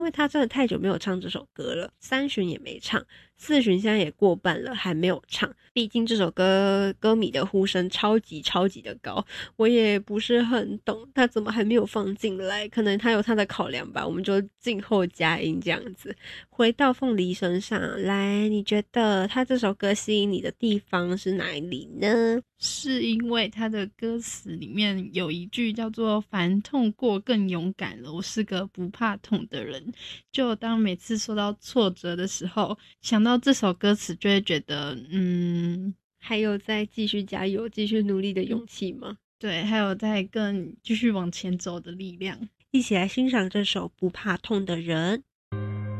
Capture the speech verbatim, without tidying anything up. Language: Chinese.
因为他真的太久没有唱这首歌了，三巡也没唱，四巡现在也过半了还没有唱，毕竟这首歌歌迷的呼声超级超级的高，我也不是很懂他怎么还没有放进来，可能他有他的考量吧，我们就静候佳音这样子。回到凤梨身上来，你觉得他这首歌吸引你的地方是哪里呢？ 是因为他的歌词里面有一句叫做凡痛过更勇敢了，我是个不怕痛的人。就当每次受到挫折的时候，想到这首歌词就会觉得嗯， 还有再继续加油继续努力的勇气吗？ 对，还有再更继续往前走的力量。 一起来欣赏这首不怕痛的人。